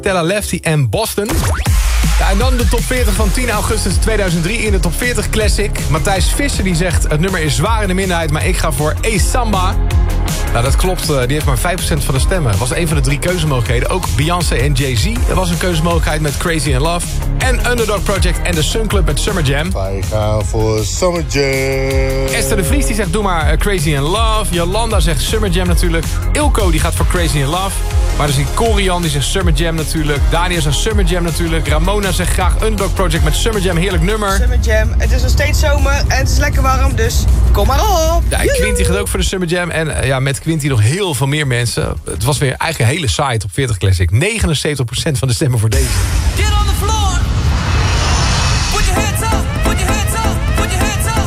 Tella Lefty en Boston. Ja, en dan de top 40 van 10 augustus 2003 in de top 40 Classic. Matthijs Visser die zegt, het nummer is zwaar in de minderheid, maar ik ga voor A-Samba. Nou, dat klopt. Die heeft maar 5% van de stemmen. Was een van de 3 keuzemogelijkheden. Ook Beyoncé en Jay-Z. Er was een keuzemogelijkheid met Crazy in Love. En Underdog Project en de Sun Club met Summer Jam. Wij gaan voor Summer Jam. Esther de Vries die zegt, doe maar Crazy in Love. Jolanda zegt Summer Jam natuurlijk. Ilko die gaat voor Crazy in Love. Maar dus die Corian die zegt Summer Jam natuurlijk. Daniel zegt Summer Jam natuurlijk. Ramona zegt graag Underdog Project met Summer Jam. Heerlijk nummer. Summer Jam. Het is nog steeds zomer en het is lekker warm, dus kom maar op. Ja, en Quinty gaat ook voor de Summer Jam. En ja, met Quinty nog heel veel meer mensen. Het was weer eigenlijk een hele saai top 40 Classic. 79% van de stemmen voor deze. Get on the floor. Put your hands up, put your hands up, put your hands up.